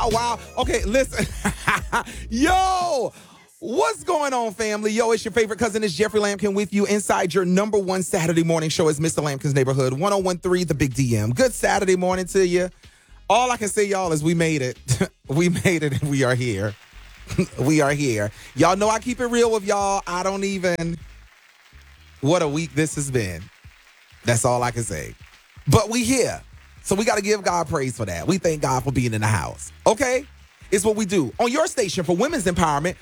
Wow. Okay, listen. Yo, what's going on, family? Yo, it's your favorite cousin. It's Jeffrey Lampkin with you inside your number one Saturday morning show. Is Mr. Lampkin's Neighborhood, 1013 The Big DM. Good Saturday morning to you. All I can say, y'all, is we made it. We made it, and we are here. We are here. Y'all know I keep it real with y'all. I don't even... What a week this has been. That's all I can say. But we here. So we got to give God praise for that. We thank God for being in the house. Okay? It's what we do. On your station for Women's Empowerment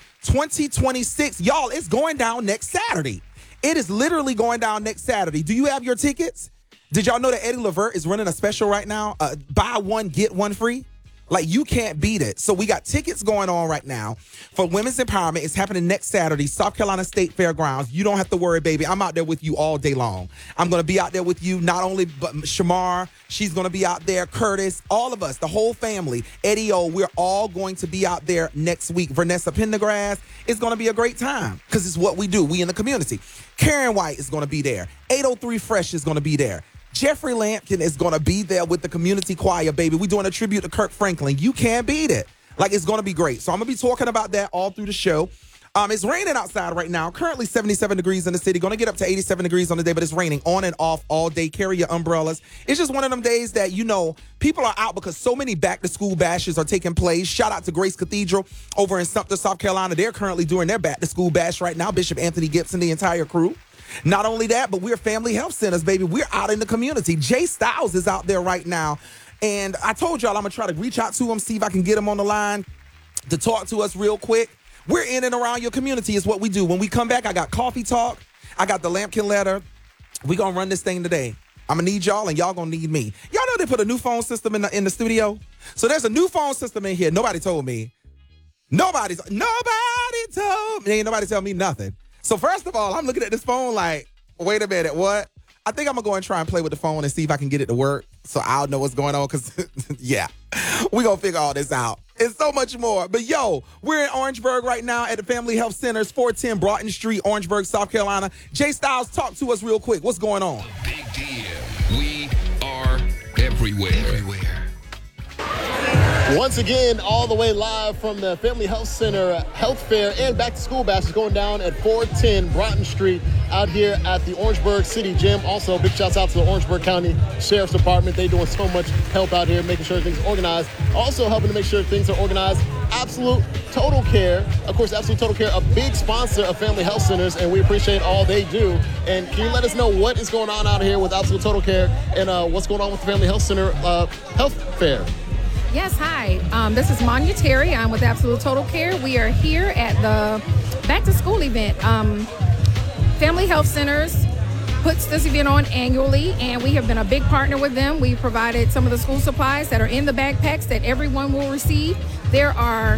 2026. Y'all, it's going down next Saturday. It is literally going down next Saturday. Do you have your tickets? Did y'all know that Eddie Levert is running a special right now? Buy one, get one free. Like, you can't beat it. So we got tickets going on right now for Women's Empowerment. It's happening next Saturday, South Carolina State Fairgrounds. You don't have to worry, baby. I'm out there with you all day long. I'm going to be out there with you, not only but Shamar. She's going to be out there. Curtis, all of us, the whole family. Eddie O, we're all going to be out there next week. Vanessa Pendergrass. It's going to be a great time because it's what we do. We in the community. Karen White is going to be there. 803 Fresh is going to be there. Jeffrey Lampkin is going to be there with the community choir, baby. We're doing a tribute to Kirk Franklin. You can't beat it. Like, it's going to be great. So I'm going to be talking about that all through the show. It's raining outside right now. Currently 77 degrees in the city. Going to get up to 87 degrees on the day, but it's raining on and off all day. Carry your umbrellas. It's just one of them days that, you know, people are out because so many back-to-school bashes are taking place. Shout out to Grace Cathedral over in Sumter, South Carolina. They're currently doing their back-to-school bash right now. Bishop Anthony Gibson, the entire crew. Not only that, but we're Family Health Centers, baby. We're out in the community. Jay Styles is out there right now. And I told y'all I'm going to try to reach out to him, see if I can get him on the line to talk to us real quick. We're in and around your community is what we do. When we come back, I got Coffee Talk. I got the Lampkin Letter. We're going to run this thing today. I'm going to need y'all, and y'all going to need me. Y'all know they put a new phone system in the studio? So there's a new phone system in here. Nobody told me. Nobody told me. Ain't nobody tell me nothing. So first of all, I'm looking at this phone like, wait a minute, what? I think I'm going to go and try and play with the phone and see if I can get it to work so I'll know what's going on because, yeah, we're going to figure all this out. It's so much more. But, yo, we're in Orangeburg right now at the Family Health Centers, 410 Broughton Street, Orangeburg, South Carolina. Jay Styles, talk to us real quick. What's going on? Big DM. We are everywhere. Once again, all the way live from the Family Health Center Health Fair and Back to School Bash is going down at 410 Broughton Street out here at the Orangeburg City Gym. Also, big shouts out to the Orangeburg County Sheriff's Department. They're doing so much help out here, making sure things are organized. Also helping to make sure things are organized. Absolute Total Care, of course, Absolute Total Care, a big sponsor of Family Health Centers, and we appreciate all they do. And can you let us know what is going on out here with Absolute Total Care and what's going on with the Family Health Center Health Fair? Yes, hi. This is Monya Terry. I'm with Absolute Total Care. We are here at the Back to School event. Family Health Centers puts this event on annually, and we have been a big partner with them. We provided some of the school supplies that are in the backpacks that everyone will receive. There are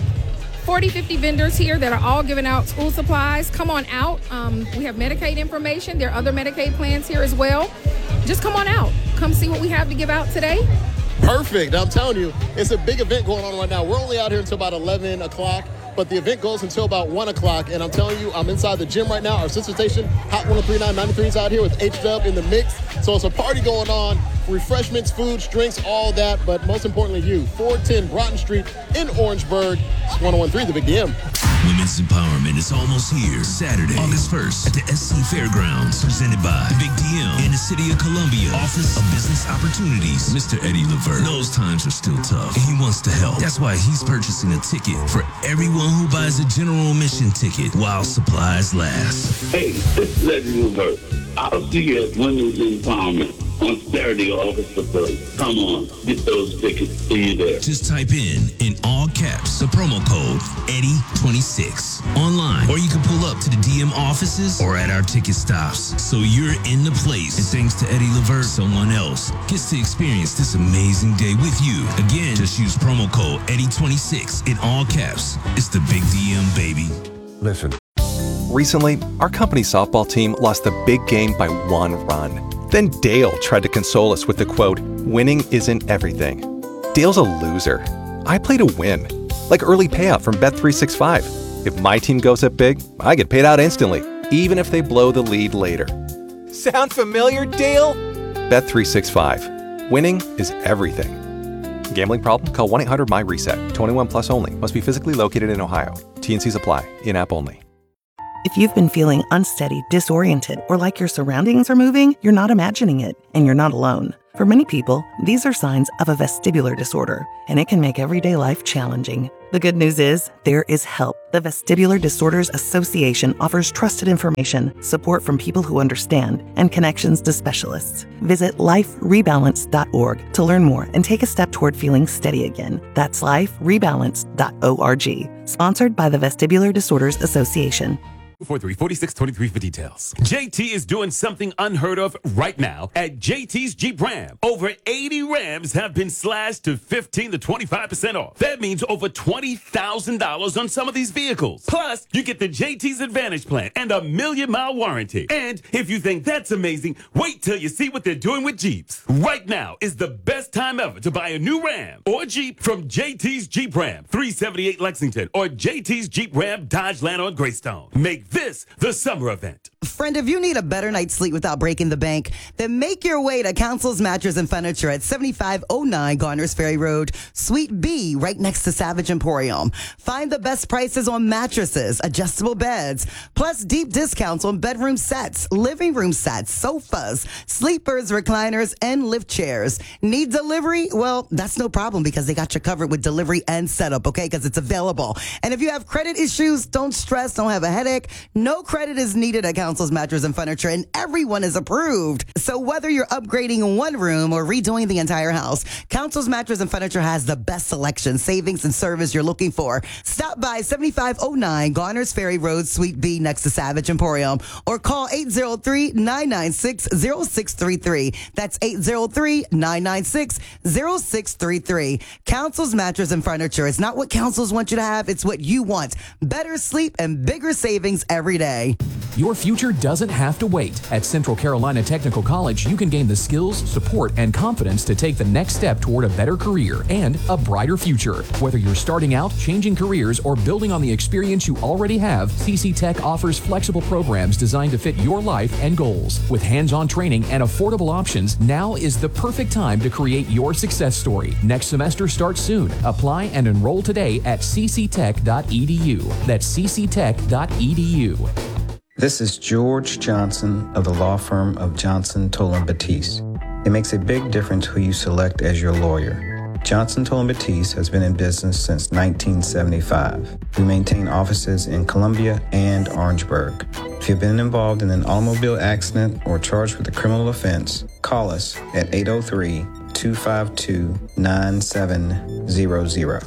40, 50 vendors here that are all giving out school supplies. Come on out. We have Medicaid information. There are other Medicaid plans here as well. Just come on out. Come see what we have to give out today. Perfect. I'm telling you, it's a big event going on right now. We're only out here until about 11 o'clock, but the event goes until about 1 o'clock. And I'm telling you, I'm inside the gym right now. Our sister station, Hot 103.993 is out here with H-Dub in the mix. So it's a party going on. Refreshments, foods, drinks, all that. But most importantly, you. 410 Broughton Street in Orangeburg. It's 1013, The Big DM. Women's Empowerment is almost here. Saturday, August 1st at the SC Fairgrounds. Presented by The Big DM in the City of Columbia. Office of Business Opportunities. Mr. Eddie Levert knows times are still tough and he wants to help. That's why he's purchasing a ticket for everyone who buys a general admission ticket while supplies last. Hey, this is Eddie Levert. I'll see you at Women's Empowerment on Saturday, August the 1st. Come on, get those tickets. See you there. Just type in all caps, the promo code EDDIE26 online, or you can pull up to the DM offices or at our ticket stops. So you're in the place. And thanks to Eddie Levert, someone else gets to experience this amazing day with you. Again, just use promo code EDDIE26 in all caps. It's the Big DM, baby. Listen. Recently, our company softball team lost the big game by 1 run. Then Dale tried to console us with the quote, "Winning isn't everything." Dale's a loser. I play to win. Like early payout from Bet365. If my team goes up big, I get paid out instantly, even if they blow the lead later. Sound familiar, Dale? Bet365. Winning is everything. Gambling problem? Call 1-800-MY-RESET. 21 plus only. Must be physically located in Ohio. T&Cs apply. In-app only. If you've been feeling unsteady, disoriented, or like your surroundings are moving, you're not imagining it, and you're not alone. For many people, these are signs of a vestibular disorder, and it can make everyday life challenging. The good news is, there is help. The Vestibular Disorders Association offers trusted information, support from people who understand, and connections to specialists. Visit liferebalance.org to learn more and take a step toward feeling steady again. That's liferebalance.org. Sponsored by the Vestibular Disorders Association. 434623 for details. JT is doing something unheard of right now at JT's Jeep Ram. Over 80 Rams have been slashed to 15 to 25% off. That means over $20,000 on some of these vehicles. Plus, you get the JT's Advantage Plan and a 1,000,000-mile warranty. And if you think that's amazing, wait till you see what they're doing with Jeeps. Right now is the best time ever to buy a new Ram or Jeep from JT's Jeep Ram, 378 Lexington, or JT's Jeep Ram Dodge Land on Greystone. Make this the summer event. Friend, if you need a better night's sleep without breaking the bank, then make your way to Council's Mattress and Furniture at 7509 Garners Ferry Road, Suite B, right next to Savage Emporium. Find the best prices on mattresses, adjustable beds, plus deep discounts on bedroom sets, living room sets, sofas, sleepers, recliners, and lift chairs. Need delivery? Well, that's no problem because they got you covered with delivery and setup, okay? Because it's available. And if you have credit issues, don't stress, don't have a headache. No credit is needed at Council's Mattress and Furniture, and everyone is approved. So whether you're upgrading one room or redoing the entire house, Council's Mattress and Furniture has the best selection, savings, and service you're looking for. Stop by 7509 Garners Ferry Road, Suite B, next to Savage Emporium, or call 803-996-0633. That's 803-996-0633. Council's Mattress and Furniture. It's not what councils want you to have, it's what you want. Better sleep and bigger savings every day. Your future doesn't have to wait. At Central Carolina Technical College, you can gain the skills, support, and confidence to take the next step toward a better career and a brighter future. Whether you're starting out, changing careers, or building on the experience you already have, CC Tech offers flexible programs designed to fit your life and goals. With hands-on training and affordable options, now is the perfect time to create your success story. Next semester starts soon. Apply and enroll today at cctech.edu. That's cctech.edu. This is George Johnson of the law firm of Johnson, Tolan Batiste. It makes a big difference who you select as your lawyer. Johnson, Tolan Batiste has been in business since 1975. We maintain offices in Columbia and Orangeburg. If you've been involved in an automobile accident or charged with a criminal offense, call us at 803-252-9700.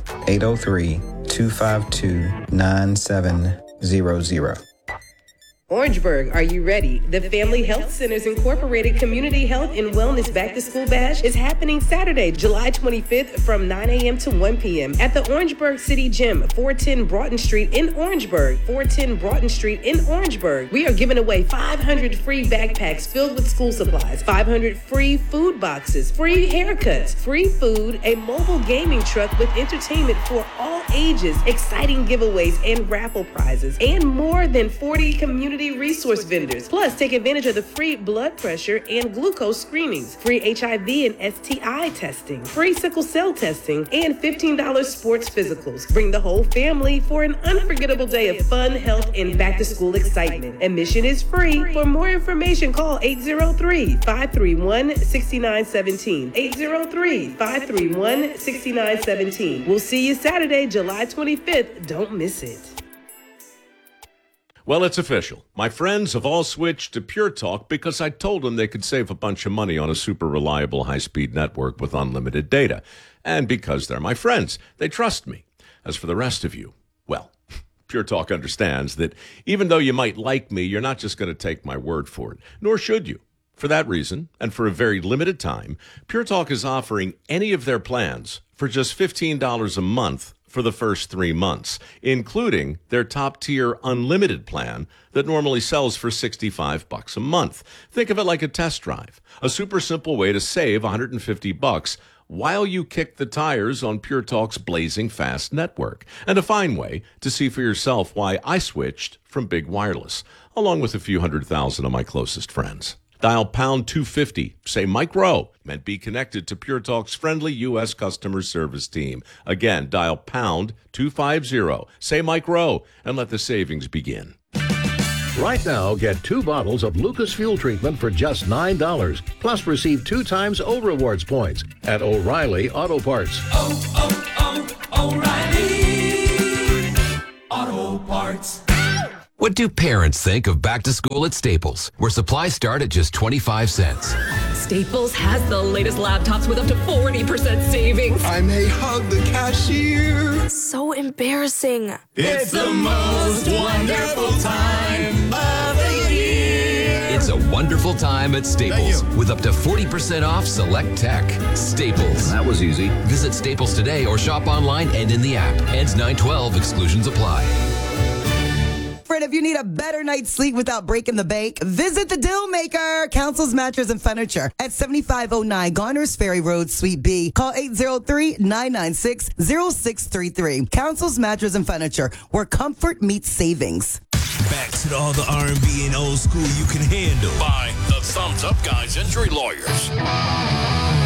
803-252-9700. Orangeburg, are you ready? The Family Health Centers Incorporated Community Health and Wellness Back to School Bash is happening Saturday, July 25th from 9 a.m. to 1 p.m. at the Orangeburg City Gym, 410 Broughton Street in Orangeburg. 410 Broughton Street in Orangeburg. We are giving away 500 free backpacks filled with school supplies, 500 free food boxes, free haircuts, free food, a mobile gaming truck with entertainment for all ages, exciting giveaways and raffle prizes, and more than 40 community resource vendors. Plus, take advantage of the free blood pressure and glucose screenings, free HIV and STI testing, free sickle cell testing, and $15 sports physicals. Bring the whole family for an unforgettable day of fun, health, and back-to-school excitement. Admission is free. For more information, call 803-531-6917. 803-531-6917. We'll see you Saturday, July 25th. Don't miss it. Well, it's official. My friends have all switched to Pure Talk because I told them they could save a bunch of money on a super reliable high-speed network with unlimited data. And because they're my friends, they trust me. As for the rest of you, well, Pure Talk understands that even though you might like me, you're not just going to take my word for it, nor should you. For that reason, and for a very limited time, Pure Talk is offering any of their plans for just $15 a month for the first 3 months, including their top-tier unlimited plan that normally sells for $65 a month. Think of it like a test drive, a super simple way to save $150 while you kick the tires on Pure Talk's blazing fast network, and a fine way to see for yourself why I switched from Big Wireless, along with a few 100,000 of my closest friends. Dial pound 250. Say Mike Rowe and be connected to Pure Talk's friendly U.S. customer service team. Again, dial pound 250. Say Mike Rowe and let the savings begin. Right now, get 2 bottles of Lucas Fuel Treatment for just $9. Plus, receive 2 times O-Rewards points at O'Reilly Auto Parts. O'Reilly Auto Parts. What do parents think of back to school at Staples, where supplies start at just 25 cents? Staples has the latest laptops with up to 40% savings. I may hug the cashier. So embarrassing. It's the most wonderful time of the year. It's a wonderful time at Staples with up to 40% off select tech. Staples. That was easy. Visit Staples today or shop online and in the app. Ends 9/12. Exclusions apply. Friend, if you need a better night's sleep without breaking the bank, visit the Deal Maker, Council's Mattress and Furniture at 7509 Garners Ferry Road, Suite B. Call 803-996-0633. Council's Mattress and Furniture, where comfort meets savings. Back to all the R&B and old school you can handle. By the Thumbs Up Guys Injury Lawyers.